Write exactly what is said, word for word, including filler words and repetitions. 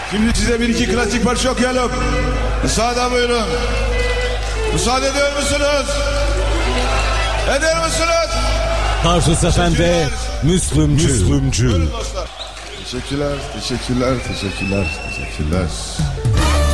Şimdi size bir iki klasik parça okuyalım. Müsaade buyurun. Müsaade ediyor musunuz? Eder misiniz? Tarsus Efendi, Müslümcü. Müslümcü. Teşekkürler, teşekkürler, teşekkürler, teşekkürler.